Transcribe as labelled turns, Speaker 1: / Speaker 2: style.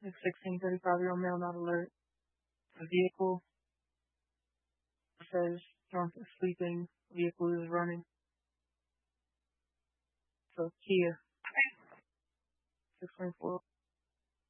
Speaker 1: Like 1635-year-old male not alert. A vehicle says drunk and sleeping. Vehicle is running. So Kia. 624.